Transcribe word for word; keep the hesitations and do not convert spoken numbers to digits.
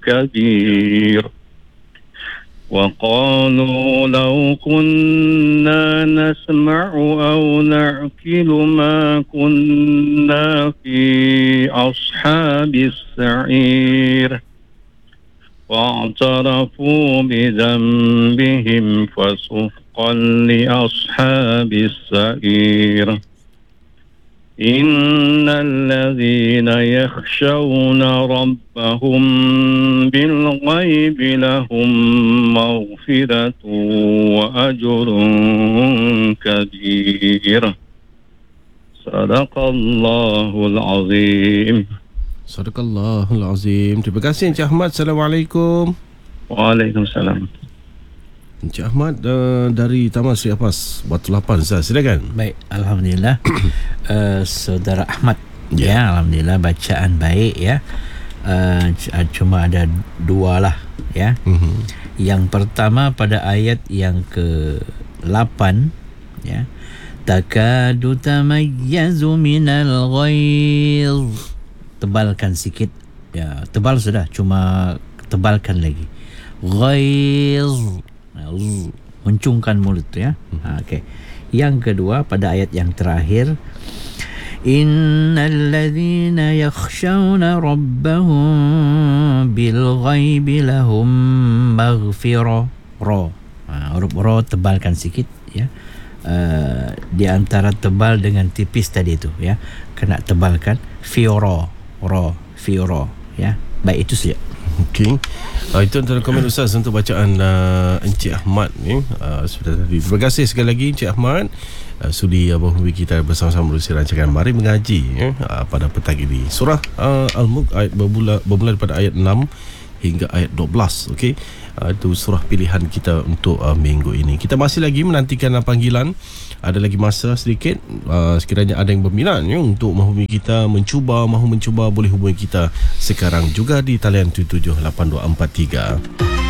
كبير وقالوا لو كنا نسمع أو نعقل ما كنا في أصحاب السعير واعترفوا بذنبهم فسحقا لأصحاب السعير إن الذين يخشون ربهم بالغيب لهم مغفرة وأجر كبير صدق الله العظيم. Sadaqallahul Azim. Terima kasih Encik Ahmad. Assalamualaikum. Waalaikumsalam. Encik Ahmad uh, dari Taman Sri Apas Batu Lapan, Ustaz, silakan. Baik, alhamdulillah. uh, Saudara Ahmad, ya. Ya, alhamdulillah bacaan baik ya. Uh, cuma ada dua lah ya. Mm-hmm. Yang pertama pada ayat yang ke lapan ya. Takadu tamayyazu minal ghaiz. Tebalkan sikit ya, tebal sudah, cuma tebalkan lagi. Ghaiz, mencungkan mulut ya. Ha, okey. Yang kedua pada ayat yang terakhir, innal ladzina yakhshawna rabbahum bil ghaibi lahum maghfirah. Ra. Ha, huruf ra tebalkan sikit ya. Uh, di antara tebal dengan tipis tadi itu ya, kena tebalkan fiora. Ra, fiora ya. Baik, itu saja. Okey. Uh, itu antara komen Ustaz untuk bacaan uh, Encik Ahmad ni. Uh, sudah tadi. Terima kasih sekali lagi Encik Ahmad. Uh, sudi uh, bahawa kita bersama-sama berusia rancangan Mari Mengaji ya, uh, pada petang ini. Surah uh, Al-Mulk ayat bermula, bermula daripada ayat enam hingga ayat dua belas. Okey. Uh, itu surah pilihan kita untuk uh, minggu ini. Kita masih lagi menantikan uh, panggilan. Ada lagi masa sedikit, uh, sekiranya ada yang berminat ya, untuk menghubungi kita, mencuba, mahu mencuba, boleh hubungi kita sekarang juga di talian tujuh tujuh lapan dua empat tiga.